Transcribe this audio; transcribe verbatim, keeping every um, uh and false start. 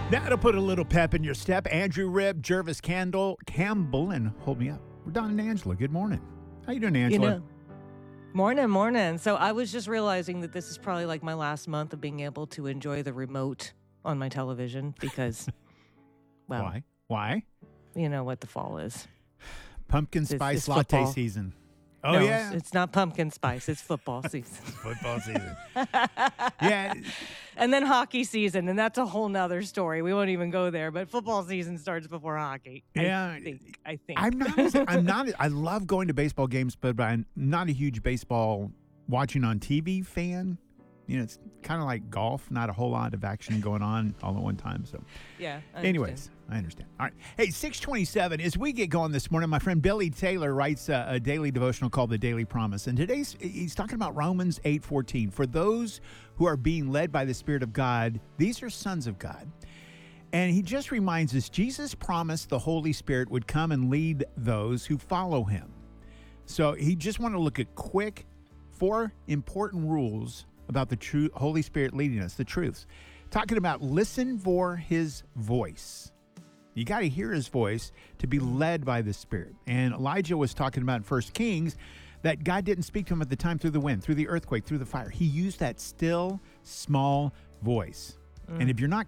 That'll put a little pep in your step. Andrew Ribb, Jervis Candle, Campbell, and hold me up. We're Don and Angela. Good morning. How you doing, Angela? You know, morning, morning. So I was just realizing that this is probably like my last month of being able to enjoy the remote on my television because, well, Why? Why? you know what the fall is. Pumpkin It's- spice it's latte football. season. Oh, No, yeah. It's not pumpkin spice. It's football season. Football season. yeah. And then hockey season, and that's a whole nother story. We won't even go there, but football season starts before hockey. Yeah. I think. I think. I'm not, as- I'm not, I love going to baseball games, but I'm not a huge baseball watching on T V fan. You know, it's kind of like golf, not a whole lot of action going on all at one time. So, yeah. I anyways, understand. I understand. All right. Hey, six twenty-seven, as we get going this morning, my friend Billy Taylor writes a, a daily devotional called The Daily Promise. And today's, he's talking about Romans eight fourteen. For those who are being led by the Spirit of God, these are sons of God. And he just reminds us, Jesus promised the Holy Spirit would come and lead those who follow him. So he just wanted to look at quick, four important rules about the true Holy Spirit leading us, the truths. Talking about listen for his voice. You got to hear his voice to be led by the Spirit. And Elijah was talking about in First Kings that God didn't speak to him at the time through the wind, through the earthquake, through the fire. He used that still, small voice. Mm. And if you're not